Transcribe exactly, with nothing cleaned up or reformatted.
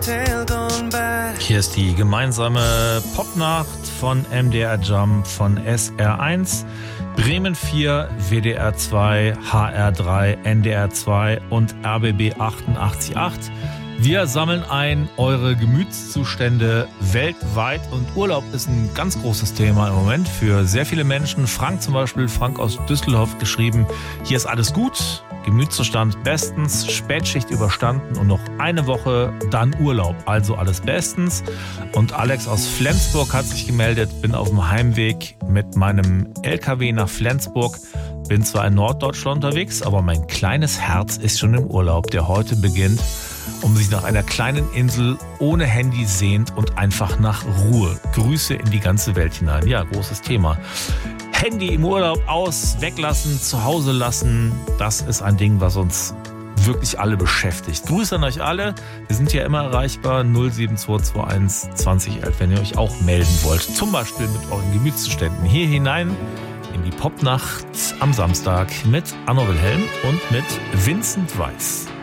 Hier ist die gemeinsame Popnacht von M D R Jump, von S R eins, Bremen vier, W D R zwei, H R drei, N D R zwei und R B B achtundachtzig Komma acht. Wir sammeln ein eure Gemütszustände weltweit und Urlaub ist ein ganz großes Thema im Moment für sehr viele Menschen. Frank zum Beispiel, Frank aus Düsseldorf geschrieben, hier ist alles gut, Gemütszustand bestens, Spätschicht überstanden und noch eine Woche, dann Urlaub, also alles bestens. Und Alex aus Flensburg hat sich gemeldet, bin auf dem Heimweg mit meinem L K W nach Flensburg, bin zwar in Norddeutschland unterwegs, aber mein kleines Herz ist schon im Urlaub, der heute beginnt, um sich nach einer kleinen Insel ohne Handy sehnt und einfach nach Ruhe. Grüße in die ganze Welt hinein. Ja, großes Thema. Handy im Urlaub aus, weglassen, zu Hause lassen, das ist ein Ding, was uns wirklich alle beschäftigt. Grüße an euch alle. Wir sind ja immer erreichbar. null sieben zwei zwei eins zwanzig elf, wenn ihr euch auch melden wollt. Zum Beispiel mit euren Gemütszuständen hier hinein in die Popnacht am Samstag mit Anno Wilhelm und mit Vincent Weiss.